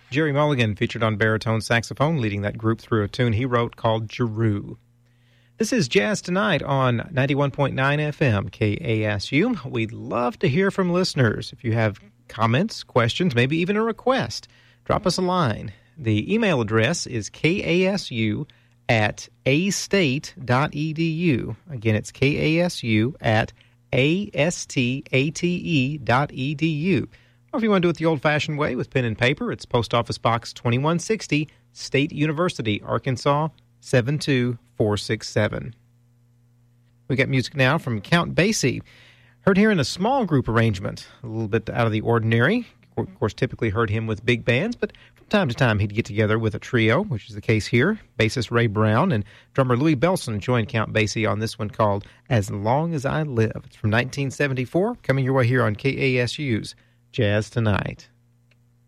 Jerry Mulligan featured on baritone saxophone, leading that group through a tune he wrote called Giroux. This is Jazz Tonight on 91.9 FM KASU. We'd love to hear from listeners. If you have comments, questions, maybe even a request, drop us a line. The email address is kasu@astate.edu. Again, it's kasu@astate.edu. Or if you want to do it the old-fashioned way with pen and paper, it's Post Office Box 2160, State University, Arkansas, 72467. We got music now from Count Basie. Heard here in a small group arrangement, a little bit out of the ordinary. Of course, typically heard him with big bands, but from time to time he'd get together with a trio, which is the case here. Bassist Ray Brown and drummer Louis Belson joined Count Basie on this one called As Long As I Live. It's from 1974, coming your way here on KASU's Jazz Tonight.